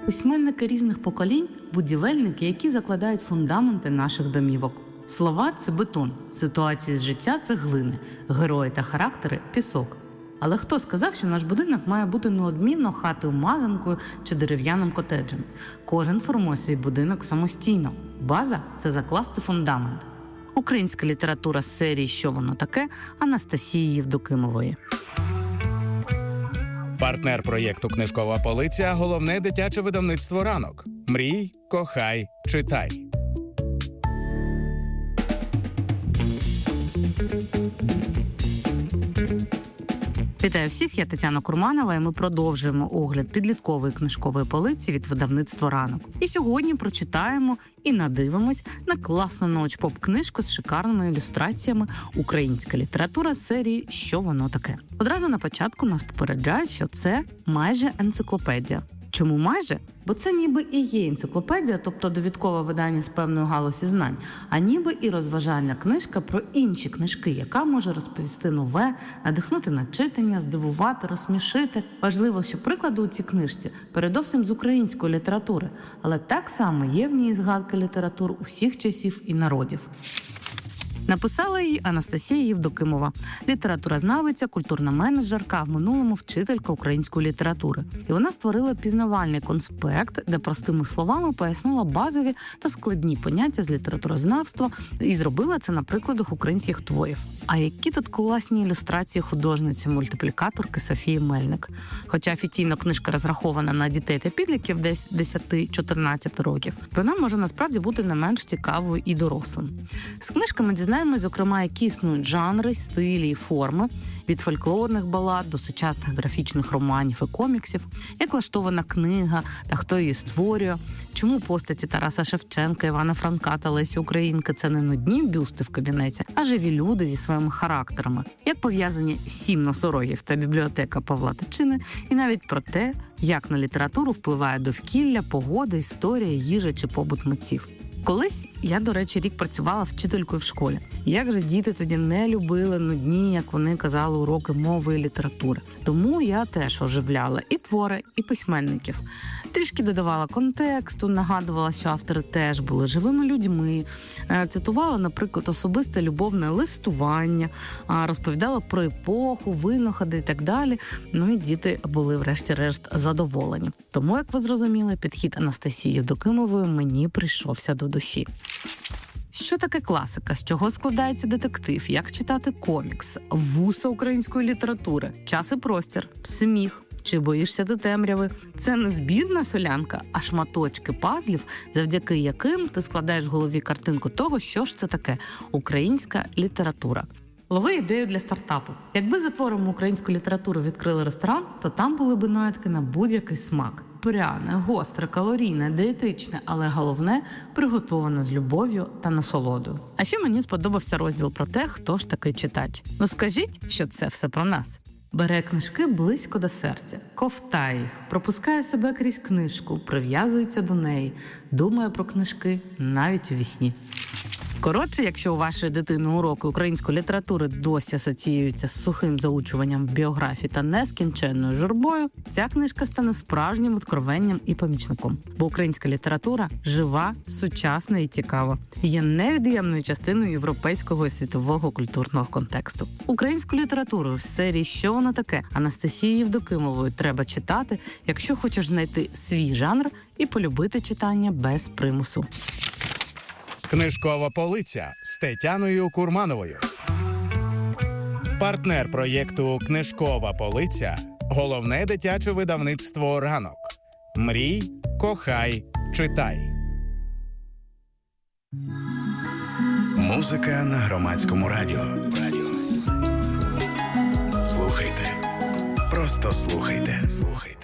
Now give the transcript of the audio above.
Письменники різних поколінь – будівельники, які закладають фундаменти наших домівок. Слова – це бетон, ситуації з життя – це глини, герої та характери – пісок. Але хто сказав, що наш будинок має бути неодмінно хатою-мазанкою чи дерев'яним котеджем? Кожен формує свій будинок самостійно. База – це закласти фундамент. Українська література з серії «Що воно таке» Анастасії Євдокимової. Партнер проєкту «Книжкова полиця» – головне дитяче видавництво «Ранок». Мрій, кохай, читай. Вітаю всіх, я Тетяна Курманова, і ми продовжуємо огляд підліткової книжкової полиці від видавництва «Ранок». І сьогодні прочитаємо і надивимось на класну научпоп-книжку з шикарними ілюстраціями «Українська література» з серії «Що воно таке?». Одразу на початку нас попереджають, що це майже енциклопедія. Чому майже? Бо це ніби і є енциклопедія, тобто довідкове видання з певної галузі знань, а ніби і розважальна книжка про інші книжки, яка може розповісти нове, надихнути на читання, здивувати, розсмішити. Важливо, що приклади у цій книжці передовсім з української літератури, але так само є в ній згадки літератур усіх часів і народів. Написала її Анастасія Євдокимова, літературознавиця, культурна менеджерка, а в минулому вчителька української літератури. І вона створила пізнавальний конспект, де простими словами пояснила базові та складні поняття з літературознавства і зробила це на прикладах українських творів. А які тут класні ілюстрації художниці-мультиплікаторки Софії Мельник. Хоча офіційно книжка розрахована на дітей та підлітків десь 10-14 років, вона може насправді бути не менш цікавою і дорослим. З книжками дізнаємось, зокрема, які існують жанри, стилі і форми, від фольклорних балад до сучасних графічних романів і коміксів, як влаштована книга та хто її створює, чому постаті Тараса Шевченка, Івана Франка та Лесі Українки – це не нудні бюсти в кабінеті, а живі люди зі своїми характерами, як пов'язані 7 носорогів та бібліотека Павла Тичини, і навіть про те, як на літературу впливає довкілля, погода, історія, їжа чи побут митців. Колись я, до речі, рік працювала вчителькою в школі. Як же діти тоді не любили нудні, як вони казали, уроки мови і літератури. Тому я теж оживляла і твори, і письменників. Трішки додавала контексту, нагадувала, що автори теж були живими людьми. Цитувала, наприклад, особисте любовне листування, розповідала про епоху, винаходи і так далі. Ну і діти були врешті-решт задоволені. Тому, як ви зрозуміли, підхід Анастасії Євдокимової мені прийшовся до душі. Що таке класика? З чого складається детектив? Як читати комікс? Вуса української літератури? Час і простір? Сміх? Чи боїшся до темряви? Це не збірна солянка, а шматочки пазлів, завдяки яким ти складаєш в голові картинку того, що ж це таке українська література. Лови ідею для стартапу. Якби за творами української літератури відкрили ресторан, то там були б наїдки на будь-який смак. Пряне, гостре, калорійне, дієтичне, але головне – приготоване з любов'ю та насолодою. А ще мені сподобався розділ про те, хто ж такий читач. Ну скажіть, що це все про нас. Бере книжки близько до серця, ковтає їх, пропускає себе крізь книжку, прив'язується до неї, думає про книжки навіть у вісні. Коротше, якщо у вашої дитини уроки української літератури досі асоціюються з сухим заучуванням біографії та нескінченною журбою, ця книжка стане справжнім откровенням і помічником. Бо українська література жива, сучасна і цікава. Є невід'ємною частиною європейського і світового культурного контексту. Українську літературу в серії «Що воно таке?» Анастасії Євдокимової треба читати, якщо хочеш знайти свій жанр і полюбити читання без примусу. Книжкова полиця з Тетяною Курмановою. Партнер проєкту «Книжкова полиця» – головне дитяче видавництво «Ранок». Мрій, кохай, читай. Музика на Громадському радіо. Слухайте. Просто слухайте.